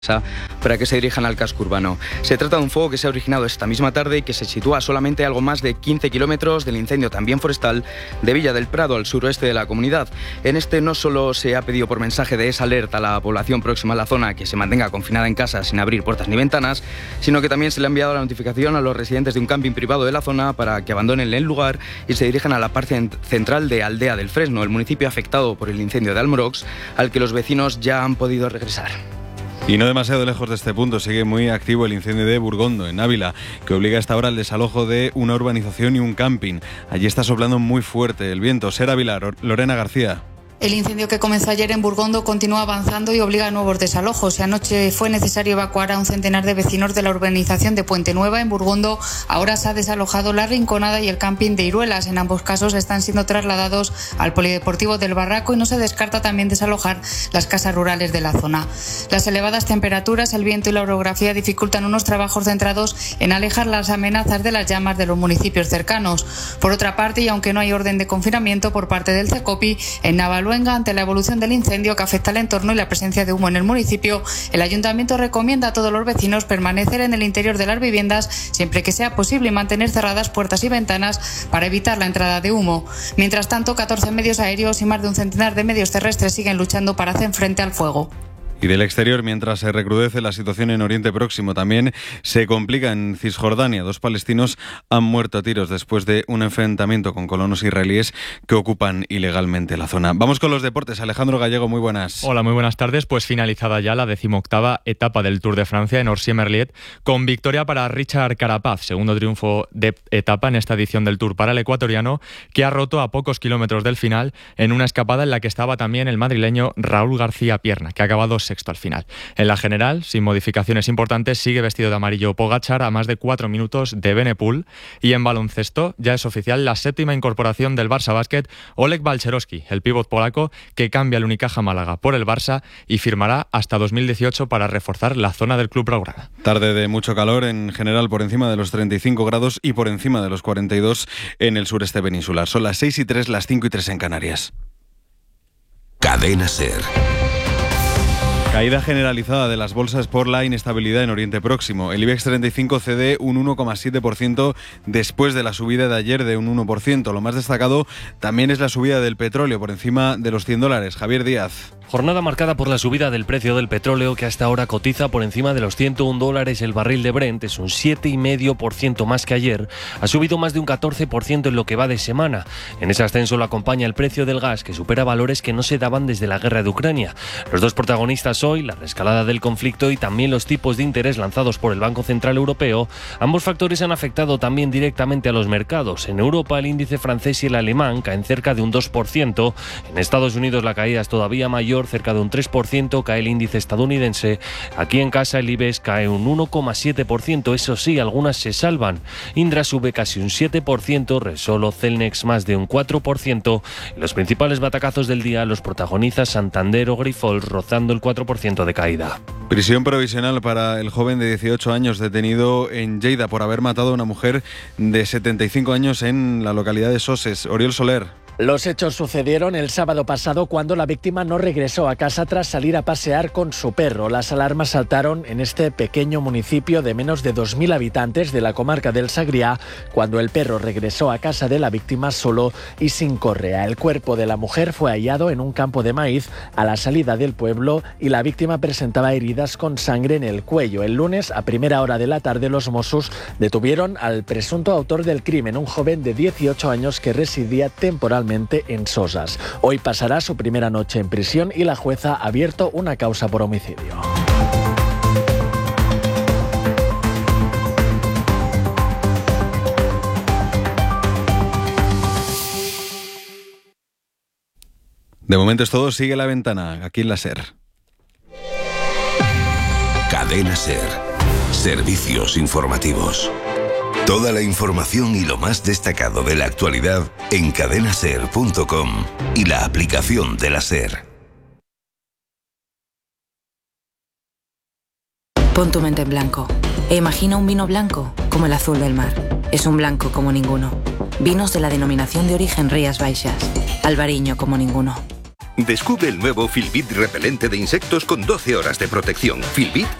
para que se dirijan al casco urbano. Se trata de un fuego que se ha originado esta misma tarde y que se sitúa a solamente algo más de 15 kilómetros del incendio también forestal de Villa del Prado, al suroeste de la comunidad. En este no solo se ha pedido por mensaje de esa alerta a la población próxima a la zona que se mantenga confinada en casa sin abrir puertas ni ventanas, sino que también se le ha enviado la notificación a los residentes de un camping privado de la zona para que abandonen el lugar y se dirijan a la parte central de Aldea del Fresno, el municipio afectado por el incendio de Almorox, al que los vecinos ya han podido regresar. Y no demasiado lejos de este punto sigue muy activo el incendio de Burgondo, en Ávila, que obliga hasta ahora al desalojo de una urbanización y un camping. Allí está soplando muy fuerte el viento. Ser Ávila, Lorena García. El incendio que comenzó ayer en Burgondo continúa avanzando y obliga a nuevos desalojos. Anoche fue necesario evacuar a un centenar de vecinos de la urbanización de Puente Nueva en Burgondo. Ahora se ha desalojado La Rinconada y el camping de Iruelas. En ambos casos están siendo trasladados al polideportivo del Barraco y no se descarta también desalojar las casas rurales de la zona. Las elevadas temperaturas, el viento y la orografía dificultan unos trabajos centrados en alejar las amenazas de las llamas de los municipios cercanos. Por otra parte, y aunque no hay orden de confinamiento por parte del CECOPI, en Navaluenga, ante la evolución del incendio que afecta al entorno y la presencia de humo en el municipio, el ayuntamiento recomienda a todos los vecinos permanecer en el interior de las viviendas siempre que sea posible y mantener cerradas puertas y ventanas para evitar la entrada de humo. Mientras tanto, 14 medios aéreos y más de un centenar de medios terrestres siguen luchando para hacer frente al fuego. Y del exterior, mientras se recrudece la situación en Oriente Próximo, también se complica en Cisjordania. 2 palestinos han muerto a tiros después de un enfrentamiento con colonos israelíes que ocupan ilegalmente la zona. Vamos con los deportes. Alejandro Gallego, muy buenas. Hola, muy buenas tardes. Pues finalizada ya la 18ª etapa del Tour de Francia en Orsier-Merliet, con victoria para Richard Carapaz, segundo triunfo de etapa en esta edición del Tour para el ecuatoriano, que ha roto a pocos kilómetros del final en una escapada en la que estaba también el madrileño Raúl García Pierna, que ha acabado sexto al final. En la general, sin modificaciones importantes, sigue vestido de amarillo Pogačar a más de 4 minutos de Benepul. Y en baloncesto ya es oficial la 7ª incorporación del Barça Basket, Oleg Balcerowski, el pívot polaco que cambia el Unicaja Málaga por el Barça y firmará hasta 2018 para reforzar la zona del club blaugrana. Tarde de mucho calor, en general por encima de los 35 grados y por encima de los 42 en el sureste peninsular. Son las 6:03, las 5:03 en Canarias. Cadena SER. Caída generalizada de las bolsas por la inestabilidad en Oriente Próximo. El IBEX 35 cede un 1,7% después de la subida de ayer de un 1%. Lo más destacado también es la subida del petróleo por encima de los $100. Javier Díaz. Jornada marcada por la subida del precio del petróleo, que hasta ahora cotiza por encima de los $101 el barril de Brent. Es un 7,5% más que ayer. Ha subido más de un 14% en lo que va de semana. En ese ascenso lo acompaña el precio del gas, que supera valores que no se daban desde la guerra de Ucrania. Los dos protagonistas hoy, la reescalada del conflicto y también los tipos de interés lanzados por el Banco Central Europeo. Ambos factores han afectado también directamente a los mercados. En Europa, el índice francés y el alemán caen cerca de un 2%. En Estados Unidos la caída es todavía mayor, cerca de un 3%, cae el índice estadounidense. Aquí en casa el IBEX cae un 1,7%, eso sí, algunas se salvan. Indra sube casi un 7%, Resolo, Celnex más de un 4%. Y los principales batacazos del día los protagoniza Santander o Grifols, rozando el 4% de caída. Prisión provisional para el joven de 18 años detenido en Lleida por haber matado a una mujer de 75 años en la localidad de Soses. Oriol Soler. Los hechos sucedieron el sábado pasado cuando la víctima no regresó a casa tras salir a pasear con su perro. Las alarmas saltaron en este pequeño municipio de menos de 2.000 habitantes de la comarca del Sagrià cuando el perro regresó a casa de la víctima solo y sin correa. El cuerpo de la mujer fue hallado en un campo de maíz a la salida del pueblo y la víctima presentaba heridas con sangre en el cuello. El lunes, a primera hora de la tarde, los Mossos detuvieron al presunto autor del crimen, un joven de 18 años que residía temporalmente en Soses. Hoy pasará su primera noche en prisión y la jueza ha abierto una causa por homicidio. De momento es todo, sigue La Ventana, aquí en la SER. Cadena SER. Servicios informativos. Toda la información y lo más destacado de la actualidad en cadenaser.com y la aplicación de la SER. Pon tu mente en blanco e imagina un vino blanco como el azul del mar. Es un blanco como ninguno. Vinos de la denominación de origen Rías Baixas. Albariño como ninguno. Descubre el nuevo Filbit repelente de insectos con 12 horas de protección. Filbit